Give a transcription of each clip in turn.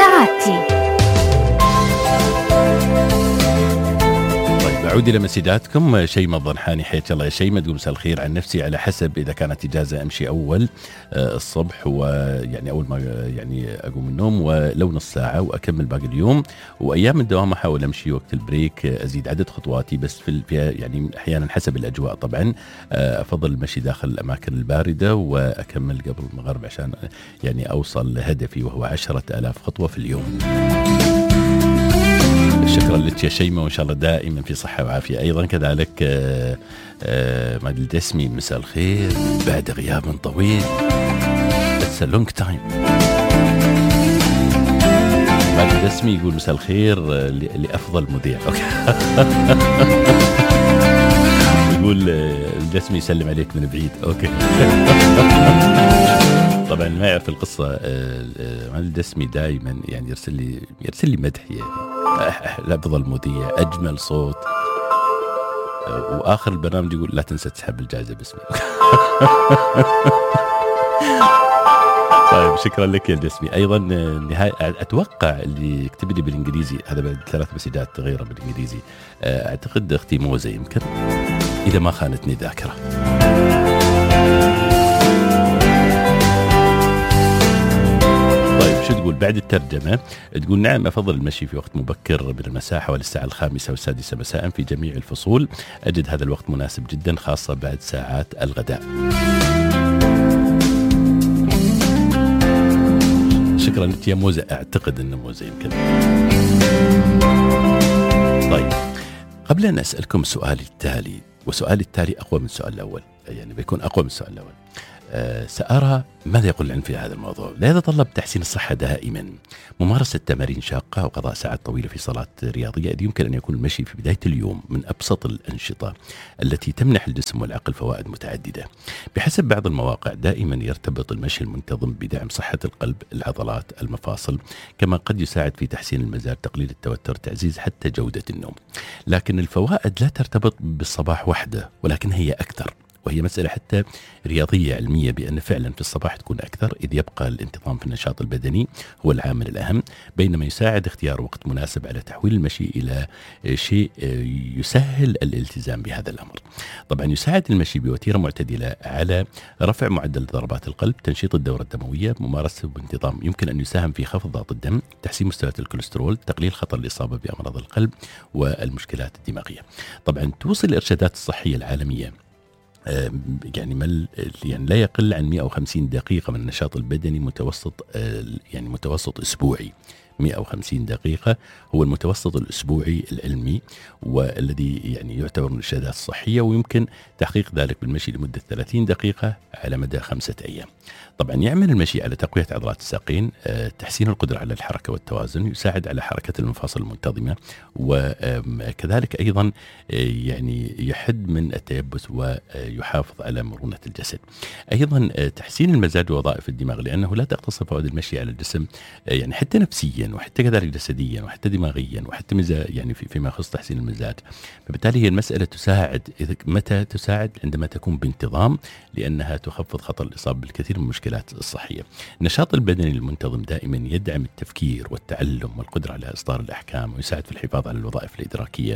سعادتي. أعود إلى مسجاتكم. شيماء الضنحاني، حياك الله يا شيماء، تقول مساء الخير. عن نفسي على حسب إذا كانت إجازة أمشي أول الصبح، ويعني أول ما يعني أقوم من النوم ولو نص ساعة وأكمل باقي اليوم، وأيام الدوام أحاول أمشي وقت البريك أزيد عدد خطواتي، بس في يعني أحيانا حسب الأجواء طبعا أفضل المشي داخل الأماكن الباردة وأكمل قبل المغرب عشان يعني أوصل لهدفي وهو 10,000 خطوة في اليوم. شكرا لك يا شيماء، وإن شاء الله دائما في صحة وعافية. أيضا كذلك ماجد الدسمي، مساء الخير بعد غياب طويل. It's a long time. ماجد الدسمي يقول مساء الخير لأفضل مذيع. يقول الدسمي يسلم عليك من بعيد. أوكي. طبعا ما يعرف القصة، ماجد الدسمي دائما يعني يرسل لي مدح، يعني أفضل مذيع، أجمل صوت، وآخر البرنامج يقول لا تنسى تسحب الجائزة باسمي. طيب شكرا لك يا الجسمي. أيضا نهاية أتوقع اللي يكتب لي بالإنجليزي، هذا بعد 3 مسجات غيره بالإنجليزي، أعتقد أختي موزة يمكن، إذا ما خانتني ذاكرة. شو تقول بعد الترجمة؟ تقول نعم أفضل المشي في وقت مبكر من المساء حوالي الساعة 5 والسادسة مساء في جميع الفصول، أجد هذا الوقت مناسب جدا خاصة بعد ساعات الغداء. شكرا لك يا موزة، أعتقد أن موزة يمكن. طيب قبل أن أسألكم سؤالي التالي، وسؤالي التالي أقوى من السؤال الأول، يعني بيكون أقوى من السؤال الأول، سأرى ماذا يقول العلم في هذا الموضوع. لا يتطلب تحسين الصحة دائما ممارسة تمارين شاقة وقضاء ساعات طويلة في صالات رياضية، يمكن أن يكون المشي في بداية اليوم من أبسط الأنشطة التي تمنح الجسم والعقل فوائد متعددة. بحسب بعض المواقع دائما يرتبط المشي المنتظم بدعم صحة القلب، العضلات، المفاصل، كما قد يساعد في تحسين المزاج، تقليل التوتر، تعزيز حتى جودة النوم. لكن الفوائد لا ترتبط بالصباح وحده، ولكن هي أكثر، وهي مسألة حتى رياضية علمية، بأن فعلا في الصباح تكون أكثر، إذ يبقى الانتظام في النشاط البدني هو العامل الأهم، بينما يساعد اختيار وقت مناسب على تحويل المشي إلى شيء يسهل الالتزام بهذا الأمر. طبعا يساعد المشي بوتيرة معتدلة على رفع معدل ضربات القلب، تنشيط الدورة الدموية، ممارسة بانتظام يمكن أن يساهم في خفض ضغط الدم، تحسين مستويات الكوليسترول، تقليل خطر الإصابة بأمراض القلب والمشكلات الدماغية. طبعا توصل الإرشادات الصحية العالمية يعني لا يقل عن 150 دقيقة من النشاط البدني متوسط، يعني متوسط أسبوعي. 150 دقيقة هو المتوسط الأسبوعي العلمي، والذي يعني يعتبر من الإرشادات الصحية، ويمكن تحقيق ذلك بالمشي لمدة 30 دقيقة على مدى 5 أيام. طبعا يعمل المشي على تقوية عضلات الساقين، تحسين القدرة على الحركة والتوازن، يساعد على حركة المفاصل المنتظمة، وكذلك أيضا يعني يحد من التيبس ويحافظ على مرونة الجسد. أيضا تحسين المزاج ووظائف الدماغ، لأنه لا تقتصر فوائد المشي على الجسم، يعني حتى نفسيا وحتى كذلك جسديا وحتى دماغيا وحتى يعني فيما يخص تحسين المزاج. فبالتالي هي المسألة تساعد، متى تساعد؟ عندما تكون بانتظام، لأنها تخفض خطر الإصابة بالكثير من المشكلات الصحية. النشاط البدني المنتظم دائما يدعم التفكير والتعلم والقدرة على إصدار الأحكام، ويساعد في الحفاظ على الوظائف الإدراكية،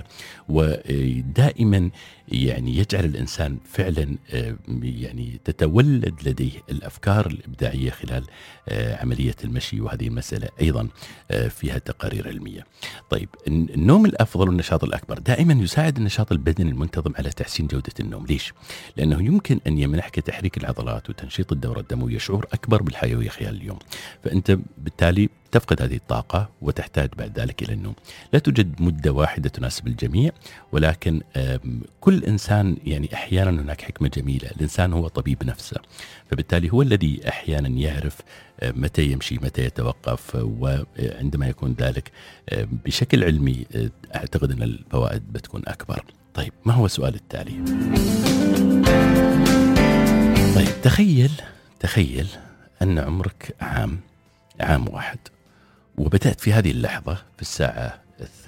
ودائما يعني يجعل الإنسان فعلا يعني تتولد لديه الأفكار الإبداعية خلال عملية المشي، وهذه المسألة أيضا فيها تقارير علمية. طيب النوم الأفضل والنشاط الأكبر، دائما يساعد النشاط البدني المنتظم على تحسين جودة النوم. ليش؟ لأنه يمكن أن يمنحك تحريك العضلات وتنشيط الدورة الدموية، شعور أكبر بالحيوية خلال اليوم، فأنت بالتالي تفقد هذه الطاقة وتحتاج بعد ذلك إلى النوم. لا توجد مدة واحدة تناسب الجميع، ولكن كل إنسان يعني أحيانا هناك حكمة جميلة، الإنسان هو طبيب نفسه، فبالتالي هو الذي أحيانا يعرف متى يمشي متى يتوقف، وعندما يكون ذلك بشكل علمي أعتقد أن الفوائد بتكون أكبر. طيب ما هو السؤال التالي؟ طيب تخيل أن عمرك عام واحد، وبدأت في هذه اللحظة في الساعة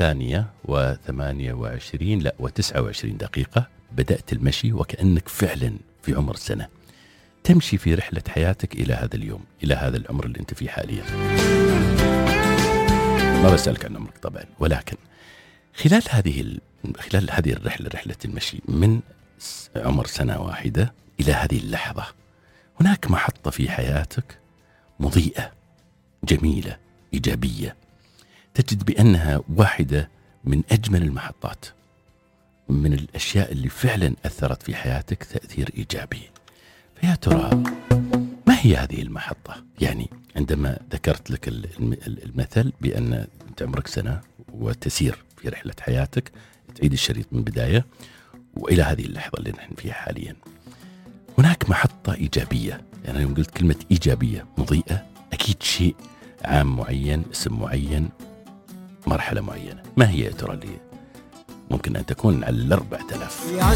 2:28 دقيقة بدأت المشي، وكأنك فعلا في عمر سنة تمشي في رحلة حياتك إلى هذا اليوم، إلى هذا العمر اللي أنت فيه حاليا. ما بسألك عن عمرك طبعا، ولكن خلال هذه الرحلة، رحلة المشي من عمر سنة واحدة إلى هذه اللحظة، هناك محطة في حياتك مضيئة جميلة إيجابية تجد بأنها واحدة من أجمل المحطات، من الأشياء اللي فعلا أثرت في حياتك تأثير إيجابي. فيا ترى ما هي هذه المحطة؟ يعني عندما ذكرت لك المثل بأن أنت عمرك سنة وتسير في رحلة حياتك، تعيد الشريط من بداية وإلى هذه اللحظة اللي نحن فيها حاليا، هناك محطة إيجابية. يعني يوم قلت كلمة إيجابية مضيئة، أكيد شيء عام معين، اسم معين، مرحلة معينة. ما هي يا ترى اللي ممكن أن تكون على 4000؟